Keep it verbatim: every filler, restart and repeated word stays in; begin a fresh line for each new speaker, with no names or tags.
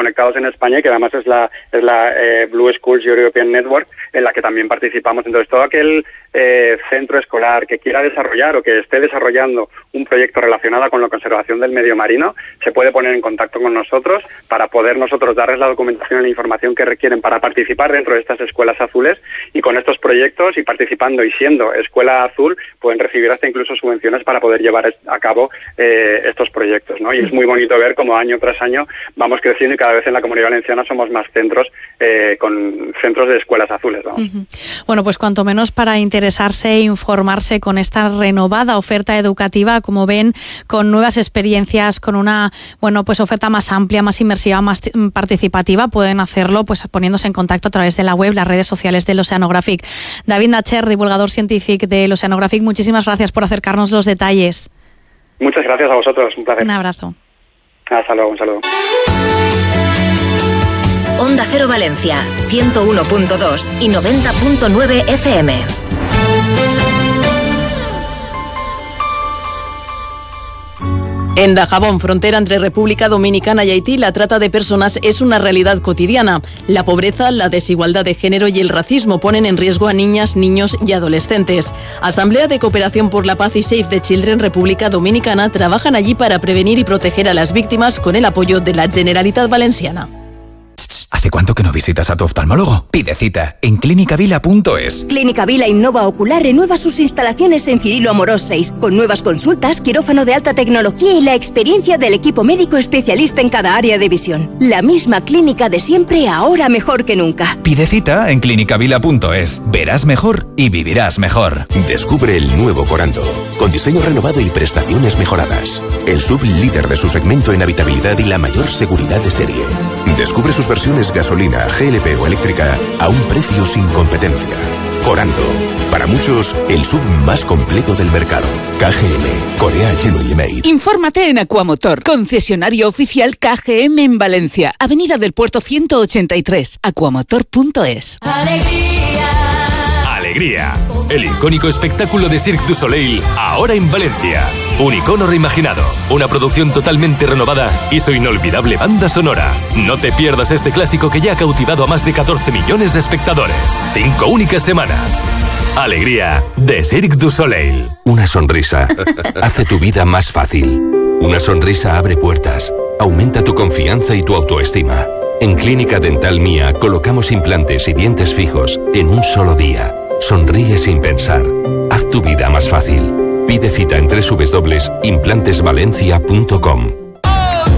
Conectados en España, que además es la, es la eh, Blue Schools European Network, en la que también participamos. Entonces, todo aquel eh, centro escolar que quiera desarrollar o que esté desarrollando un proyecto relacionado con la conservación del medio marino, se puede poner en contacto con nosotros para poder nosotros darles la documentación y la información que requieren para participar dentro de estas escuelas azules, y con estos proyectos y participando y siendo escuela azul pueden recibir hasta incluso subvenciones para poder llevar a cabo eh, estos proyectos, ¿no? Y es muy bonito ver cómo año tras año vamos creciendo y cada vez en la Comunidad Valenciana somos más centros eh, con centros de escuelas azules, vamos.
Uh-huh. Bueno, pues cuanto menos para interesarse e informarse con esta renovada oferta educativa, como ven, con nuevas experiencias, con una, bueno, pues oferta más amplia, más inmersiva, más participativa, pueden hacerlo pues poniéndose en contacto a través de la web, las redes sociales del Oceanographic. David Nacher, divulgador científico del Oceanographic, muchísimas gracias por acercarnos los detalles.
Muchas gracias a vosotros, un placer.
Un abrazo.
Hasta luego, un saludo.
Onda Cero Valencia, ciento uno punto dos y noventa punto nueve F M.
En Dajabón, frontera entre República Dominicana y Haití, la trata de personas es una realidad cotidiana. La pobreza, la desigualdad de género y el racismo ponen en riesgo a niñas, niños y adolescentes. Asamblea de Cooperación por la Paz y Save the Children República Dominicana trabajan allí para prevenir y proteger a las víctimas con el apoyo de la Generalitat Valenciana.
¿Hace cuánto que no visitas a tu oftalmólogo? Pide cita en clínica vila punto es.
Clínica Vila Innova Ocular renueva sus instalaciones en Cirilo Amorós seis, con nuevas consultas, quirófano de alta tecnología y la experiencia del equipo médico especialista en cada área de visión. La misma clínica de siempre, ahora mejor que nunca.
Pide cita en clínica vila punto es. Verás mejor y vivirás mejor.
Descubre el nuevo Corando, con diseño renovado y prestaciones mejoradas. El sub líder de su segmento en habitabilidad y la mayor seguridad de serie. Descubre sus versiones gasolina, G L P o eléctrica a un precio sin competencia. Corando, para muchos, el sub más completo del mercado. K G M, Korea Genuine Made.
Infórmate en Aquamotor, concesionario oficial K G M en Valencia, Avenida del Puerto ciento ochenta y tres, aquamotor punto es.
Alegría, el icónico espectáculo de Cirque du Soleil, ahora en Valencia. Un icono reimaginado, una producción totalmente renovada y su inolvidable banda sonora. No te pierdas este clásico que ya ha cautivado a más de catorce millones de espectadores. Cinco únicas semanas. Alegría de Cirque du Soleil.
Una sonrisa hace tu vida más fácil. Una sonrisa abre puertas, aumenta tu confianza y tu autoestima. En Clínica Dental Mía colocamos implantes y dientes fijos en un solo día. Sonríe sin pensar. Haz tu vida más fácil. Pide cita en doble u doble u doble u punto implantesvalencia punto com.